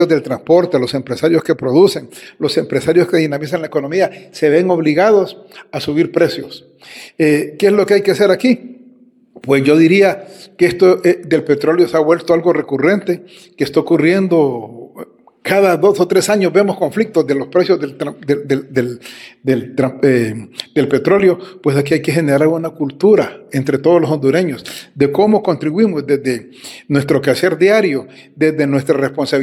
del transporte, los empresarios que producen, los empresarios que dinamizan la economía, se ven obligados a subir precios. ¿Qué es lo que hay que hacer aquí? Pues yo diría que esto del petróleo se ha vuelto algo recurrente, que está ocurriendo cada 2 o 3 años. Vemos conflictos de los precios del petróleo. Pues aquí hay que generar una cultura entre todos los hondureños de cómo contribuimos desde nuestro quehacer diario, desde nuestra responsabilidad